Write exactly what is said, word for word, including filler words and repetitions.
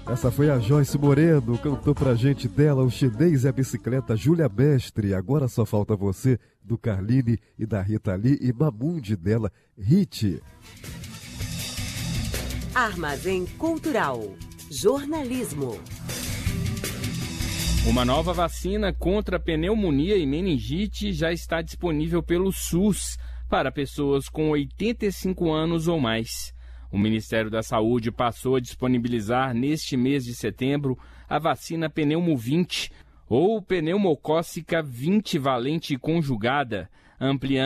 Essa foi a Joyce Moreno, cantou pra gente dela O Chinês e a Bicicleta, Júlia Mestre. Agora só falta você, do Carline e da Rita Lee, e Mamundi dela, Hit. Armazém Cultural. Jornalismo. Uma nova vacina contra pneumonia e meningite já está disponível pelo SUS para pessoas com oitenta e cinco anos ou mais. O Ministério da Saúde passou a disponibilizar neste mês de setembro a vacina Pneumovinte ou pneumocócica vinte valente conjugada, ampliando